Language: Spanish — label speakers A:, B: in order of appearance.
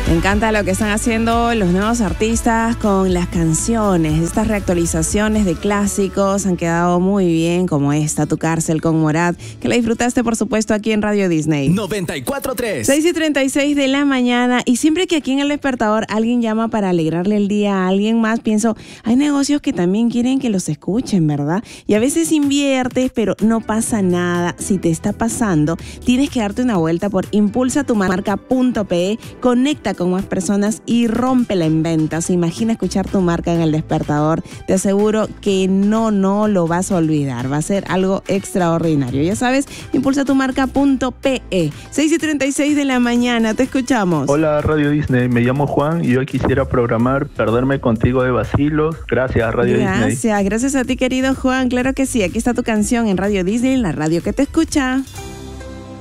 A: Me encanta lo que están haciendo los nuevos artistas con las canciones. Estas reactualizaciones de clásicos han quedado muy bien, como esta, Tu Cárcel con Morat, que la disfrutaste, por supuesto, aquí en Radio Disney.
B: 94.3.
A: 6:36 de la mañana. Y siempre que aquí en El Despertador alguien llama para alegrarle el día a alguien más, pienso, hay negocios que también quieren que los escuchen, ¿verdad? Y a veces inviertes, pero no pasa nada. Si te está pasando, tienes que darte una vuelta por impulsatumarca.pe. Conecta con más personas y rómpela en ventas. Imagina escuchar tu marca en El Despertador. Te aseguro que no lo vas a olvidar. Va a ser algo extraordinario. Ya sabes, impulsatumarca.pe. 6:36 de la mañana. Te escuchamos.
C: Hola Radio Disney, me llamo Juan y hoy quisiera programar Perderme Contigo de Bacilos. Gracias Radio Disney.
A: Gracias a ti, querido Juan. Claro que sí, aquí está tu canción en Radio Disney, la radio que te escucha.